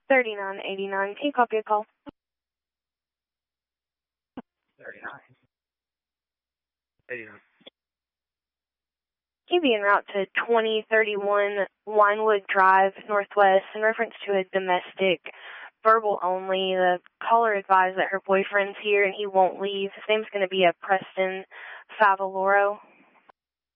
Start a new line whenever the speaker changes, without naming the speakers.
3989. Can you copy a call?
3989.
Can you be en route to 2031 Winewood Drive, Northwest, in reference to a domestic, verbal only? The caller advised that her boyfriend's here and he won't leave. His name's going to be Preston Favaloro.